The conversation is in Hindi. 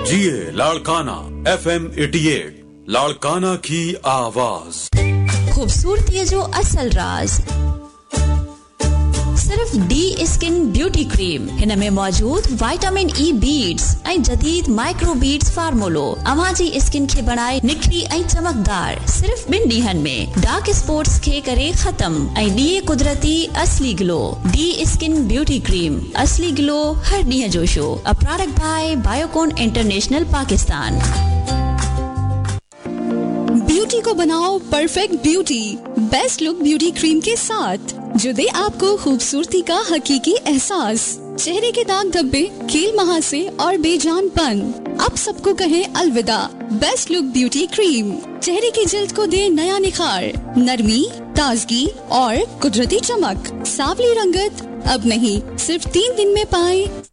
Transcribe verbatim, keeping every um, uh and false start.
जिए लाड़काना एफ एम अठासी, लाड़काना की आवाज। खूबसूरती जो असल राज सिर्फ डी स्किन ब्यूटी क्रीम हिन में मौजूद विटामिन ई बीड्स ऐं जदीद माइक्रो बीड्स फार्मूलो अवाजी स्किन के बनाए निखरी ऐं चमकदार सिर्फ बिन ॾींहनि में डार्क स्पॉट्स के करे खत्म ऐं ॾिए कुदरती असली glow. D skin beauty cream असली ग्लो हर ॾींहं जो show. A product bye Biocon international Pakistan. Beauty को बनाओ perfect beauty best look beauty cream के साथ जो दे आपको खूबसूरती का हकीकी एहसास। चेहरे के दाग धब्बे, कील महासे और बेजानपन अब सबको कहें अलविदा। बेस्ट लुक ब्यूटी क्रीम चेहरे की जल्द को दे नया निखार, नरमी, ताजगी और कुदरती चमक। सांवली रंगत अब नहीं, सिर्फ तीन दिन में पाएं